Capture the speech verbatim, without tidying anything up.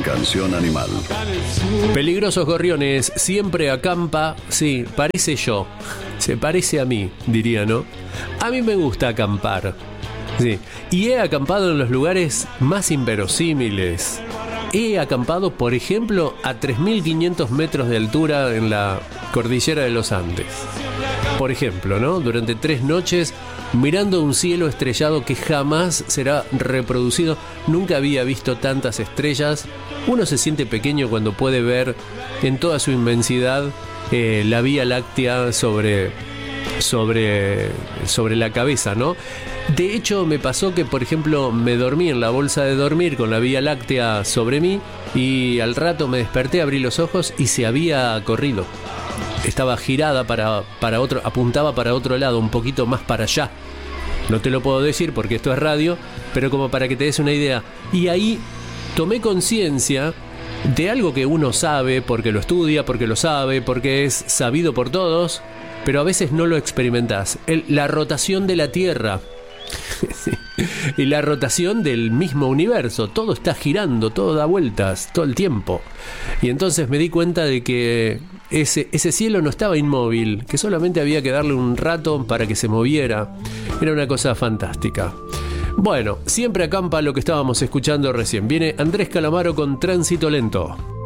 Canción Animal. Peligrosos gorriones, siempre acampa. Sí, parece yo. Se parece a mí, diría, ¿no? A mí me gusta acampar. Sí. Y he acampado en los lugares más inverosímiles. He acampado, por ejemplo, a tres mil quinientos metros de altura en la cordillera de los Andes. Por ejemplo, ¿no? Durante tres noches, mirando un cielo estrellado que jamás será reproducido. Nunca había visto tantas estrellas. Uno se siente pequeño cuando puede ver en toda su inmensidad eh, la Vía Láctea sobre, sobre, sobre la cabeza, ¿no? De hecho, me pasó que, por ejemplo, me dormí en la bolsa de dormir con la Vía Láctea sobre mí y al rato me desperté, abrí los ojos y se había corrido. Estaba girada para, para otro, apuntaba para otro lado, un poquito más para allá. No te lo puedo decir porque esto es radio, pero como para que te des una idea. Y ahí tomé conciencia de algo que uno sabe porque lo estudia, porque lo sabe, porque es sabido por todos, pero a veces no lo experimentás. El, la rotación de la Tierra. Y la rotación del mismo universo. Todo está girando, todo da vueltas todo el tiempo. Y entonces me di cuenta de que ese, ese cielo no estaba inmóvil, que solamente había que darle un rato para que se moviera. Era una cosa fantástica. Bueno, siempre acampa lo que estábamos escuchando recién. Viene Andrés Calamaro con Tránsito Lento.